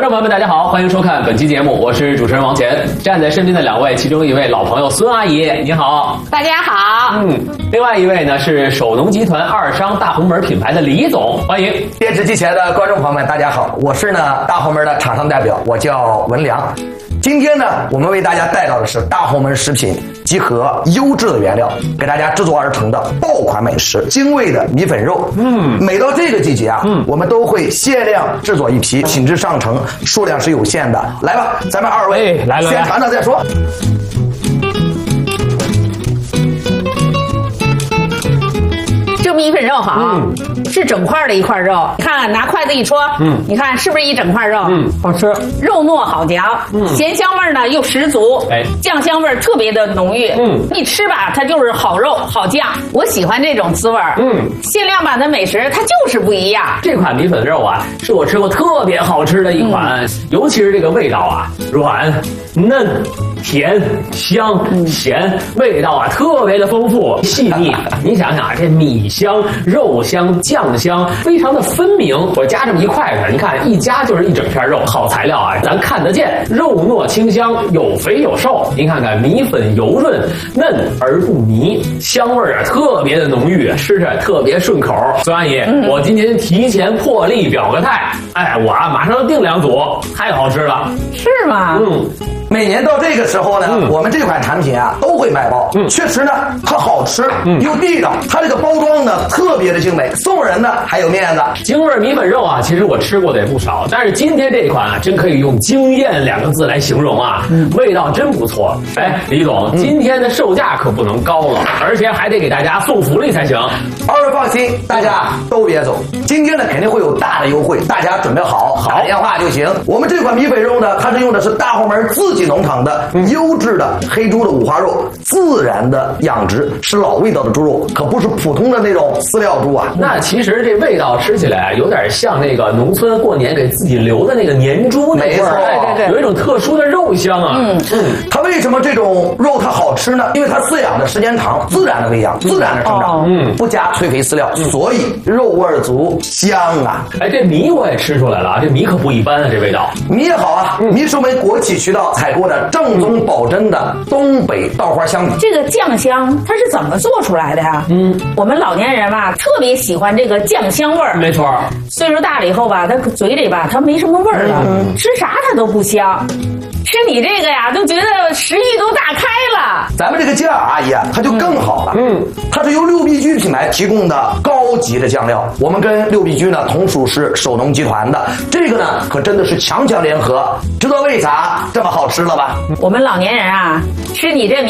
观众朋友们，大家好，欢迎收看本期节目，我是主持人王乾。站在身边的两位，其中一位老朋友孙阿姨，你好。 大家好。 另外一位呢是首农集团二商大红门品牌的李总，欢迎。 电视机前的观众朋友们，大家好，我是大红门的厂商代表，我叫文良。今天呢，我们为大家带到的是大红门食品集合优质的原料，给大家制作而成的爆款美食，精味的米粉肉。每到这个季节啊，我们都会限量制作一批，品质上乘，数量是有限的。来吧，咱们二位来先尝尝再说。 这米粉肉好，是整块的一块肉。你看，拿筷子一戳，你看是不是一整块肉？ 好吃， 肉糯好嚼，咸香味呢又十足，酱香味特别的浓郁。一吃吧，它就是好肉好酱，我喜欢这种滋味。限量版的美食它就是不一样。 这款米粉肉啊，是我吃过特别好吃的一款，尤其是这个味道啊，软嫩。甜香咸，味道啊特别的丰富细腻。你想想啊，这米香、肉香、酱香，非常的分明。我夹这么一筷子，你看一夹就是一整片肉，好材料啊，咱看得见，肉糯清香，有肥有瘦。您看看米粉油润嫩而不泥，香味啊特别的浓郁，吃着特别顺口。孙阿姨，我今天提前破例表个态，我啊马上要订2组，太好吃了。 是吗？ 每年到这个时候呢，我们这款产品啊都会卖爆。确实呢，它好吃又地道，它这个包装呢特别的精美，送人呢还有面子。 京味米粉肉啊，其实我吃过的也不少，但是今天这款啊，真可以用惊艳2个字来形容啊，味道真不错。李总，今天的售价可不能高了，而且还得给大家送福利才行。 二位放心，大家都别走，今天呢肯定会有大的优惠，大家准备好，打电话就行。我们这款米粉肉呢，它是用的是大红门自己农场的优质的黑猪的五花肉，自然的养殖，是老味道的猪肉，可不是普通的那种饲料猪啊。 那其实这味道吃起来有点像那个农村过年给自己留的那个年猪那味儿，对，有一种特殊的肉香啊。 它为什么这种肉它好吃呢？因为它饲养的时间长，自然的喂养，自然的生长，不加催肥饲料，所以肉味足，香啊。 这米我也吃出来了啊，这米可不一般啊，这味道。 米也好啊，米是我们国企渠道采购的正宗保真的东北稻花香米。 这个酱香它是怎么做出来的呀？我们老年人吧特别喜欢这个酱香味儿。 没错， 岁数大了以后吧，他嘴里吧他没什么味儿了，吃啥它都不香。吃你这个呀，都觉得食欲都大开了。 咱们这个酱阿姨啊，它就更好了。它是由六必居品牌提供的高级的酱料，我们跟六必居呢同属是首农集团的，这个呢可真的是强强联合，知道为啥这么好吃了吧？ 我们老年人啊，吃你这